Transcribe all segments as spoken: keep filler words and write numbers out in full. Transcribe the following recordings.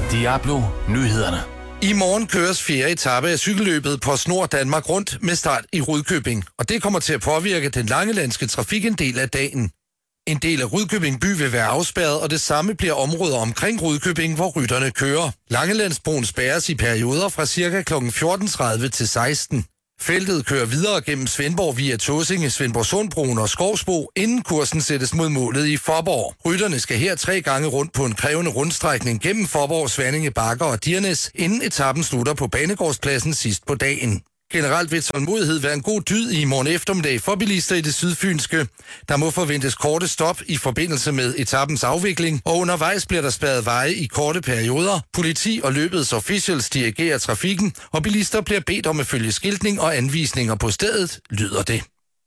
Diablo Nyhederne. I morgen køres fjerde etape af cykelløbet på Snor Danmark rundt med start i Rudkøbing, og det kommer til at påvirke den langelandske trafik en del af dagen. En del af Rudkøbing by vil være afspærret, og det samme bliver områder omkring Rudkøbing, hvor rytterne kører. Langelandsbroen spærres i perioder fra ca. klokken fjorten tredive til seksten. Feltet kører videre gennem Svendborg via Tåsinge, Svendborgsundbroen og Skovsbo, inden kursen sættes mod målet i Fåborg. Rytterne skal her tre gange rundt på en krævende rundstrækning gennem Fåborg, Svanninge, Bakker og Dirnes, inden etappen slutter på Banegårdspladsen sidst på dagen. Generelt vil tålmodighed være en god dyd i morgen eftermiddag for bilister i det sydfynske. Der må forventes korte stop i forbindelse med etappens afvikling, og undervejs bliver der spærret veje i korte perioder. Politi og løbets officials dirigerer trafikken, og bilister bliver bedt om at følge skiltning og anvisninger på stedet, lyder det.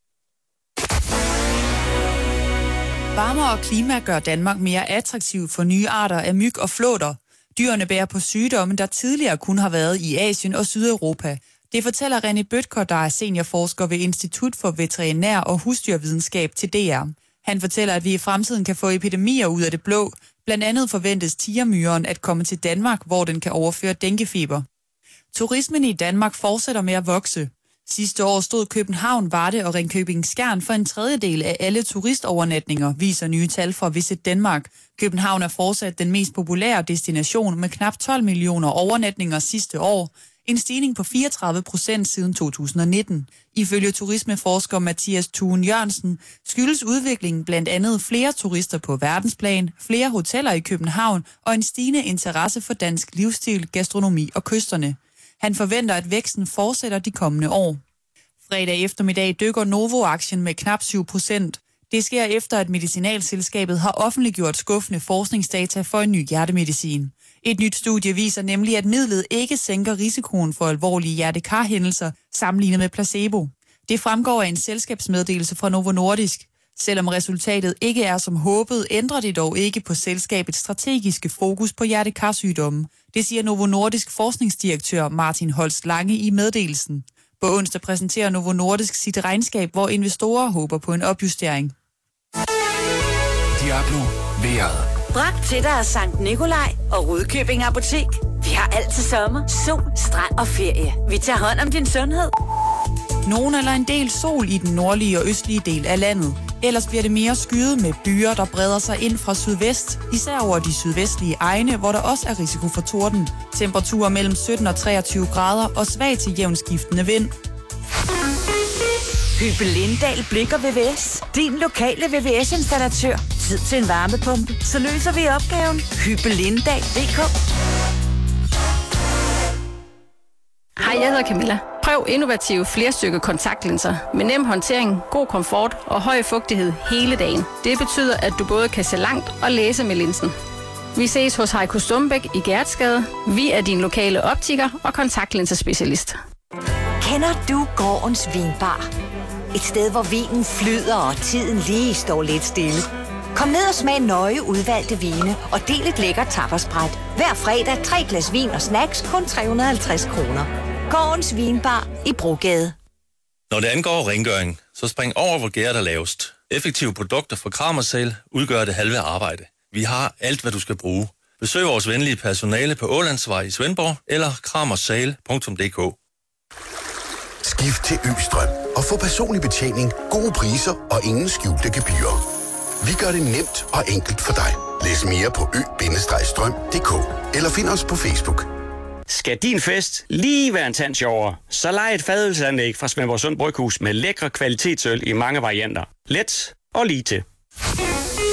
Varmere klima gør Danmark mere attraktiv for nye arter af myg og flåter. Dyrene bærer på sygdomme, der tidligere kun har været i Asien og Sydeuropa. Det fortæller René Bødker, der er seniorforsker ved Institut for Veterinær- og Husdyrvidenskab til D R. Han fortæller, at vi i fremtiden kan få epidemier ud af det blå. Blandt andet forventes tigermyren at komme til Danmark, hvor den kan overføre denguefeber. Turismen i Danmark fortsætter med at vokse. Sidste år stod København, Varde og Ringkøbing-Skjern for en tredjedel af alle turistovernatninger, viser nye tal fra Visit Danmark. København er fortsat den mest populære destination med knap tolv millioner overnatninger sidste år. En stigning på fireogtredive procent siden to tusind nitten. Ifølge turismeforsker Mathias Thuen Jørgensen skyldes udviklingen blandt andet flere turister på verdensplan, flere hoteller i København og en stigende interesse for dansk livsstil, gastronomi og kysterne. Han forventer, at væksten fortsætter de kommende år. Fredag eftermiddag dykker Novo-aktien med knap syv procent. Det sker efter, at medicinalselskabet har offentliggjort skuffende forskningsdata for en ny hjertemedicin. Et nyt studie viser nemlig, at midlet ikke sænker risikoen for alvorlige hjertekarhændelser sammenlignet med placebo. Det fremgår af en selskabsmeddelelse fra Novo Nordisk. Selvom resultatet ikke er som håbet, ændrer det dog ikke på selskabets strategiske fokus på hjertekarsygdomme. Det siger Novo Nordisk forskningsdirektør Martin Holst Lange i meddelelsen. På onsdag præsenterer Novo Nordisk sit regnskab, hvor investorer håber på en opjustering. Diablo vejret. Bragt til dig af Sankt Nikolaj og Rudkøbing Apotek. Vi har altid sommer, sol, strand og ferie. Vi tager hånd om din sundhed. Nogen eller en del sol i den nordlige og østlige del af landet. Ellers bliver det mere skyet med byer, der breder sig ind fra sydvest, især over de sydvestlige egne, hvor der også er risiko for torden. Temperaturer mellem sytten og treogtyve grader og svag til jævnskiftende vind. Hyppe Lindahl Blik og V V S. Din lokale V V S-installatør. Tid til en varmepumpe. Så løser vi opgaven. Hyppe Lindahl punktum d k. Hej, jeg hedder Camilla. Prøv innovative flerstykke kontaktlinser med nem håndtering, god komfort og høj fugtighed hele dagen. Det betyder, at du både kan se langt og læse med linsen. Vi ses hos Heiko Stumbæk i Gertsgade. Vi er din lokale optiker og kontaktlinserspecialist. Kender du gårdens vinbar? Et sted, hvor vinen flyder og tiden lige står lidt stille. Kom ned og smag nøje udvalgte vine og del et lækkert tapasbræt. Hver fredag tre glas vin og snacks kun tre hundrede og halvtreds kroner. Gårdens vinbar i Brogade. Når det angår rengøring, så spring over, hvor gæret er lavest. Effektive produkter fra Kramersal udgør det halve arbejde. Vi har alt, hvad du skal bruge. Besøg vores venlige personale på Ålandsvej i Svendborg eller kramersal punktum d k. Skift til Østrøm og få personlig betjening, gode priser og ingen skjulte gebyrer. Vi gør det nemt og enkelt for dig. Læs mere på ø bindestreg strøm punktum d k eller find os på Facebook. Skal din fest lige være en tand sjovere, så lej et fadølsanlæg fra Svendborgsund Bryghus med lækre kvalitetsøl i mange varianter. Let og lige til.